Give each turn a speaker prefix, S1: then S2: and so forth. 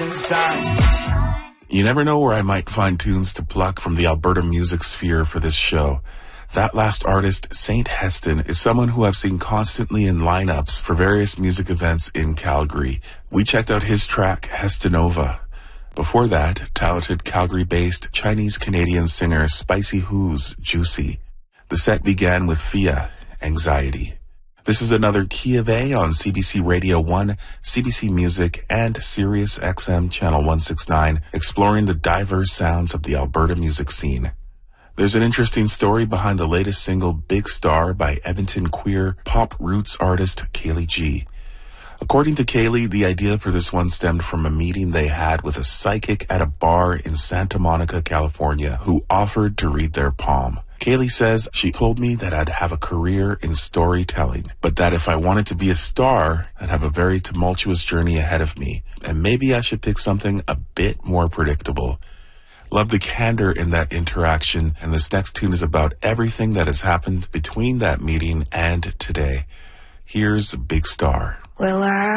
S1: You never know where I might find tunes to pluck from the Alberta music sphere for this show. That last artist, Saint Heston, is someone who I've seen constantly in lineups for various music events in Calgary. We checked out his track, Hestonova. Before that, talented Calgary-based Chinese-Canadian singer Spicy Who's Juicy. The set began with Fia, Anxiety. This is another Key of A on CBC Radio 1, CBC Music, and Sirius XM Channel 169, exploring the diverse sounds of the Alberta music scene. There's an interesting story behind the latest single, Big Star, by Edmonton queer pop roots artist Kaylee G. According to Kaylee, the idea for this one stemmed from a meeting they had with a psychic at a bar in Santa Monica, California, who offered to read their palm. Kaylee says, she told me that I'd have a career in storytelling, but that if I wanted to be a star, I'd have a very tumultuous journey ahead of me, and maybe I should pick something a bit more predictable. Love the candor in that interaction, and this next tune is about everything that has happened between that meeting and today. Here's Big Star.
S2: Well,